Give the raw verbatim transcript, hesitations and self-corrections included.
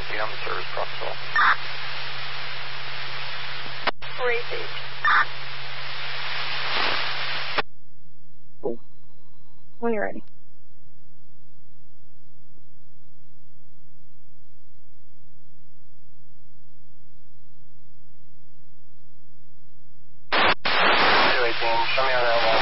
Be on the service protocol. Received. When you're ready. two eighteen, show me on L one.